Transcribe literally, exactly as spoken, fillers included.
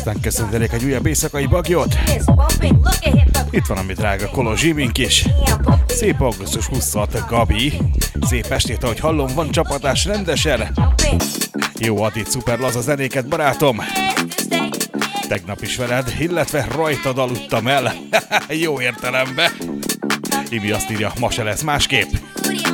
Aztán köszöntenék egy újabb éjszakai bagyot. Itt van a mi drága Kolos Zsimink is. Szép augusztus huszadika, Gabi. Szép estét, ahogy hallom, van csapatás rendesen. Jó Adit, szuper laza zenéket, barátom. Tegnap is veled, illetve rajtad aludtam el. Jó értelembe. Ibi azt írja, ma se lesz másképp.